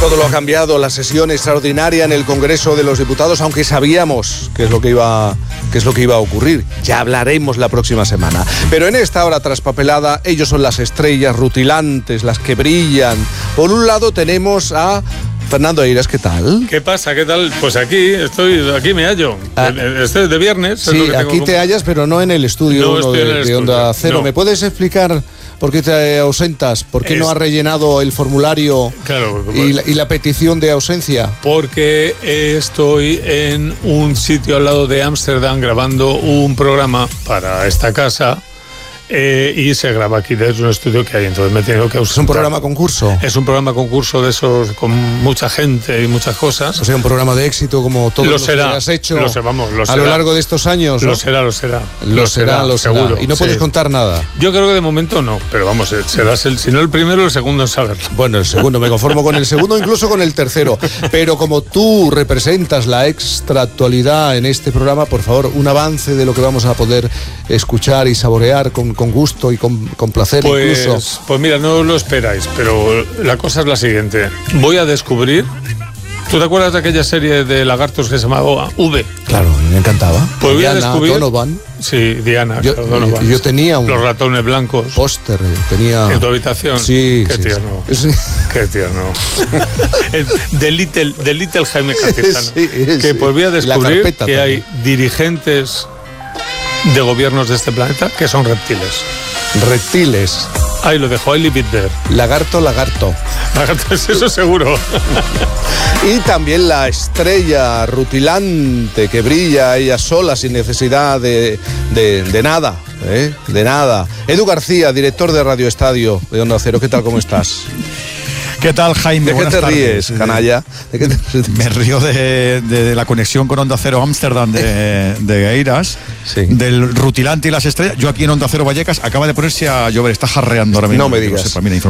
Todo lo ha cambiado, la sesión extraordinaria en el Congreso de los Diputados, aunque sabíamos qué es lo que iba a ocurrir. Ya hablaremos la próxima semana. Pero en esta hora traspapelada, ellos son las estrellas rutilantes, las que brillan. Por un lado tenemos a Fernando Eiras, ¿qué tal? ¿Qué pasa? ¿Qué tal? Pues aquí me hallo. Estoy de viernes. Sí, aquí te hallas, pero no en el estudio de Onda Cero. No. ¿Me puedes explicar por qué te ausentas? ¿Por qué no has rellenado el formulario y la petición de ausencia? Porque estoy en un sitio al lado de Ámsterdam grabando un programa para esta casa. Y se graba aquí desde un estudio que hay, entonces me he tenido que ausentar. ¿Es un programa concurso? Es un programa concurso de esos con mucha gente y muchas cosas. O sea, un programa de éxito como todos los que has hecho a lo largo de estos años, ¿no? Lo será. Lo será. Seguro. Y no puedes contar nada. Yo creo que de momento no, pero vamos, serás si no el primero, el segundo en saberlo. Bueno, el segundo, me conformo con el segundo, incluso con el tercero. Pero como tú representas la extraactualidad en este programa, por favor, un avance de lo que vamos a poder escuchar y saborear con gusto y con placer incluso. Pues mira, no lo esperáis, pero la cosa es la siguiente. Voy a descubrir... ¿Tú te acuerdas de aquella serie de lagartos que se llamaba V? Claro, me encantaba. Pues voy a descubrir... Donovan. Sí, Diana. Donovan. Yo tenía los ratones blancos. Póster, tenía... ¿En tu habitación? Sí. Qué tierno. Sí. Qué tierno. The Little Jaime Cantizano. Que pues voy a descubrir que hay dirigentes de gobiernos de este planeta que son reptiles. Reptiles. Ahí lo dejo, I leave it there. Lagarto. Lagarto es eso seguro. Y también la estrella rutilante que brilla ella sola sin necesidad de nada, de nada. Edu García, director de Radio Estadio de Onda Cero, ¿qué tal, cómo estás? ¿Qué tal, Jaime? ¿De qué te ríes, canalla? Me río de la conexión con Onda Cero Ámsterdam de Eiras, sí. Del rutilante y las estrellas. Yo aquí en Onda Cero Vallecas acaba de ponerse a llover, está jarreando ahora mismo. No me digas.